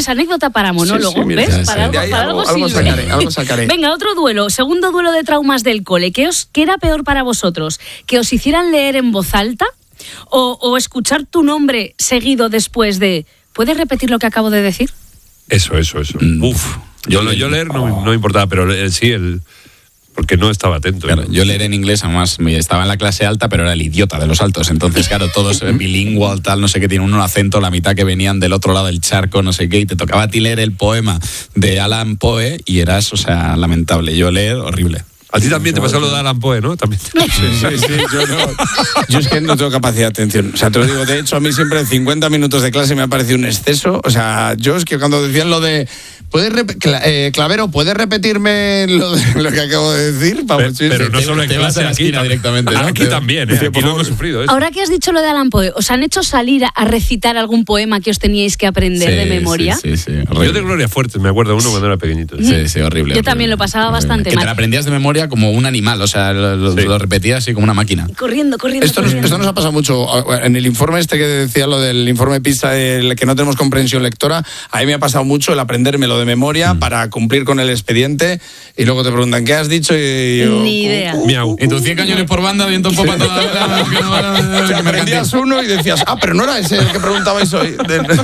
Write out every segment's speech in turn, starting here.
es anécdota para monólogo, sí, mira, ¿ves? sí, Para algo sirve. Algo sacaré. Venga, otro duelo, segundo duelo de traumas del cole. ¿Qué era peor para vosotros? ¿Que os hicieran leer en voz alta o escuchar tu nombre seguido después de ¿puedes repetir lo que acabo de decir? Eso. Uf. Yo leer no me importaba, pero porque no estaba atento. Claro, yo leer en inglés, además, estaba en la clase alta, pero era el idiota de los altos. Entonces, claro, todos bilingüe, tal, no sé qué, tiene un acento, la mitad que venían del otro lado del charco, no sé qué, y te tocaba a ti leer el poema de Alan Poe y eras, lamentable. Yo leer, horrible. A ti también te pasó lo de Alan Poe, ¿no? También. Sí, yo no. Yo es que no tengo capacidad de atención. O sea, te lo digo, de hecho, a mí siempre 50 minutos de clase me ha parecido un exceso. O sea, yo es que cuando decían lo de Clavero, ¿puedes repetirme lo que acabo de decir? Pero no solo en clase, aquí directamente, ¿no? Aquí también, ¿eh? Aquí lo hemos sufrido. Ahora que has dicho lo de Alan Poe, ¿os han hecho salir a recitar algún poema que os teníais que aprender de memoria? Sí. Yo de Gloria Fuertes me acuerdo uno cuando era pequeñito. Sí, horrible. Yo también lo pasaba bastante mal. Que mal. te lo aprendías de memoria como un animal, lo repetías así como una máquina. Corriendo. Esto nos ha pasado mucho. En el informe que decía lo del informe PISA, que no tenemos comprensión lectora, a mí me ha pasado mucho el aprendérmelo de memoria para cumplir con el expediente y luego te preguntan ¿qué has dicho? Y yo, ni idea. Miau. Y tus 100 cañones por banda, viento en popa toda la me aprendías uno y decías, pero no era ese el que preguntabais hoy.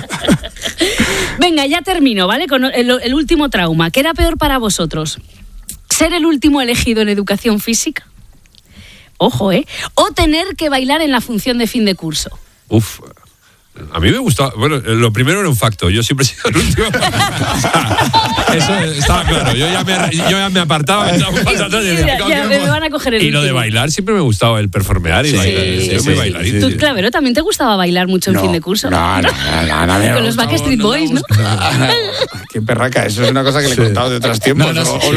Venga, ya termino, ¿vale? Con el último trauma. ¿Qué era peor para vosotros? ¿Ser el último elegido en educación física? Ojo, ¿eh? ¿O tener que bailar en la función de fin de curso? Uf. A mí me gustaba. Bueno, lo primero era un facto. Yo siempre he sido el último. Eso estaba claro. Yo ya me apartaba. Me van a coger el y lo de último. bailar siempre me gustaba el performear y bailar. Yo muy bailarito. Tú, Clavero, también te gustaba bailar mucho en fin de curso. No. Con los Backstreet Boys, ¿no? Qué perraca, eso es una cosa que le he contado de otros tiempos.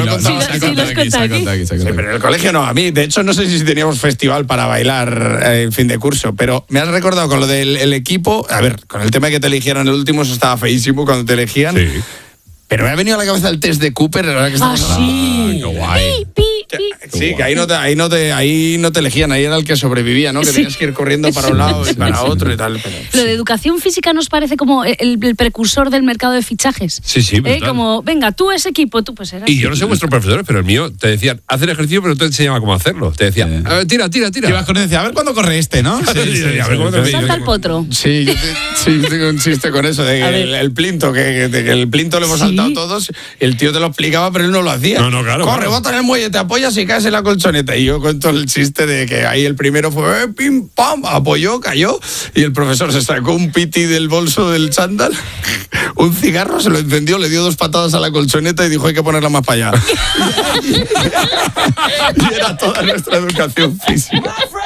Pero en el colegio no, a mí, de hecho, no sé si teníamos festival para bailar en fin de curso, pero me has recordado con lo del equipo. A ver, con el tema de que te eligieran el último, eso estaba feísimo cuando te elegían. Sí. Pero me ha venido a la cabeza el test de Cooper. Sí. Qué guay. Sí, que ahí no te elegían, ahí era el que sobrevivía, ¿no? Que tenías que ir corriendo para un lado y para otro y tal. Pero... Lo de educación física nos parece como el precursor del mercado de fichajes. Sí, como, venga, tú ese equipo, tú pues eras. Y yo no sé vuestros profesores, pero el mío te decían, haz el ejercicio, pero no te enseñaba cómo hacerlo. Te decían, tira. Y vas con él y decía, a ver cuándo corre este, ¿no? Salta el potro. Sí, yo tengo un chiste con eso, de que el plinto, que el plinto lo hemos saltado todos, el tío te lo explicaba, pero él no lo hacía. No, claro. Corre, bota en el muelle, te apoyas y caes en la colchoneta. Y yo cuento el chiste de que ahí el primero fue pim, pam, apoyó, cayó, y el profesor se sacó un piti del bolso del chándal, un cigarro, se lo encendió, le dio 2 patadas a la colchoneta y dijo, hay que ponerla más para allá. Y era toda nuestra educación física.